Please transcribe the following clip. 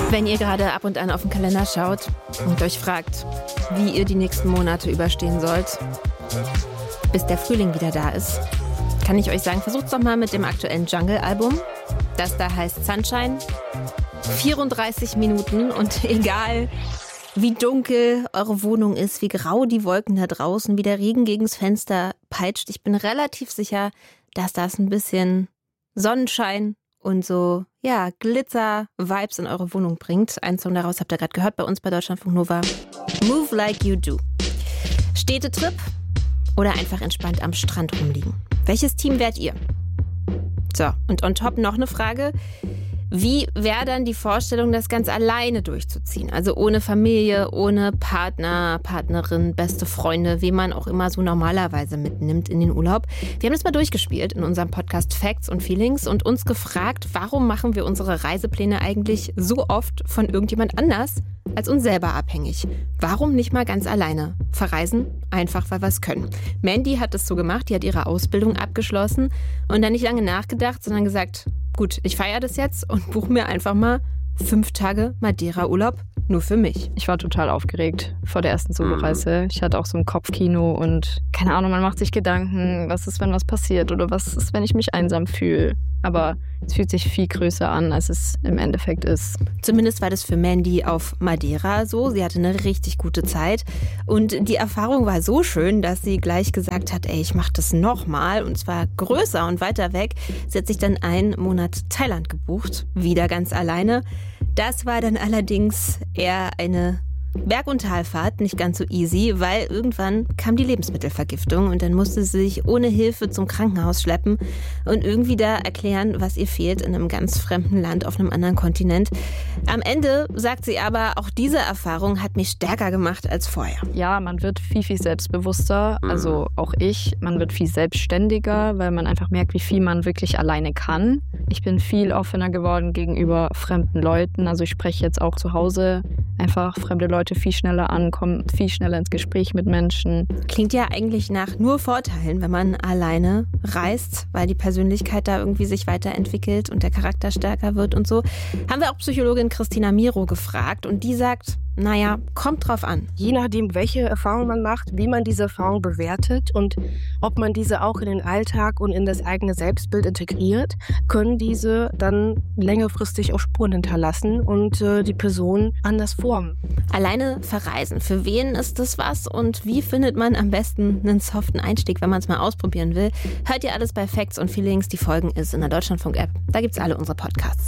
Wenn ihr gerade ab und an auf den Kalender schaut und euch fragt, wie ihr die nächsten Monate überstehen sollt, bis der Frühling wieder da ist, kann ich euch sagen, versucht's doch mal mit dem aktuellen Jungle-Album. Das da heißt Sunshine. 34 Minuten und egal, wie dunkel eure Wohnung ist, wie grau die Wolken da draußen, wie der Regen gegens Fenster peitscht, ich bin relativ sicher, dass das ein bisschen Sonnenschein und so, ja, Glitzer-Vibes in eure Wohnung bringt. Ein Song daraus habt ihr gerade gehört bei uns bei Deutschlandfunk Nova. Move Like You Do. Städtetrip oder einfach entspannt am Strand rumliegen? Welches Team wärt ihr? So, und on top noch eine Frage. Wie wäre dann die Vorstellung, das ganz alleine durchzuziehen? Also ohne Familie, ohne Partner, Partnerin, beste Freunde, wen man auch immer so normalerweise mitnimmt in den Urlaub. Wir haben das mal durchgespielt in unserem Podcast Facts und Feelings und uns gefragt, warum machen wir unsere Reisepläne eigentlich so oft von irgendjemand anders als uns selber abhängig? Warum nicht mal ganz alleine verreisen? Einfach, weil wir es können. Mandy hat es so gemacht, die hat ihre Ausbildung abgeschlossen und dann nicht lange nachgedacht, sondern gesagt, gut, ich feiere das jetzt und buche mir einfach mal 5 Tage Madeira-Urlaub nur für mich. Ich war total aufgeregt vor der ersten Soloreise. Ich hatte auch so ein Kopfkino und keine Ahnung, man macht sich Gedanken, was ist, wenn was passiert oder was ist, wenn ich mich einsam fühle. Aber es fühlt sich viel größer an, als es im Endeffekt ist. Zumindest war das für Mandy auf Madeira so. Sie hatte eine richtig gute Zeit. Und die Erfahrung war so schön, dass sie gleich gesagt hat, ey, ich mache das nochmal. Und zwar größer und weiter weg. Sie hat sich dann einen Monat Thailand gebucht. Wieder ganz alleine. Das war dann allerdings eher eine Berg- und Talfahrt, nicht ganz so easy, weil irgendwann kam die Lebensmittelvergiftung und dann musste sie sich ohne Hilfe zum Krankenhaus schleppen und irgendwie da erklären, was ihr fehlt in einem ganz fremden Land auf einem anderen Kontinent. Am Ende sagt sie aber, auch diese Erfahrung hat mich stärker gemacht als vorher. Ja, man wird viel, viel selbstbewusster, also auch ich. Man wird viel selbstständiger, weil man einfach merkt, wie viel man wirklich alleine kann. Ich bin viel offener geworden gegenüber fremden Leuten, also ich spreche jetzt auch zu Hause einfach fremde Leute viel schneller an, kommen viel schneller ins Gespräch mit Menschen. Klingt ja eigentlich nach nur Vorteilen, wenn man alleine reist, weil die Persönlichkeit da irgendwie sich weiterentwickelt und der Charakter stärker wird und so. Haben wir auch Psychologin Christina Miro gefragt und die sagt, naja, kommt drauf an. Je nachdem, welche Erfahrung man macht, wie man diese Erfahrung bewertet und ob man diese auch in den Alltag und in das eigene Selbstbild integriert, können diese dann längerfristig auch Spuren hinterlassen und die Person anders formen. Alleine verreisen, für wen ist das was und wie findet man am besten einen soften Einstieg, wenn man es mal ausprobieren will? Hört ihr alles bei Facts und Feelings, die Folgen ist in der Deutschlandfunk-App. Da gibt's alle unsere Podcasts.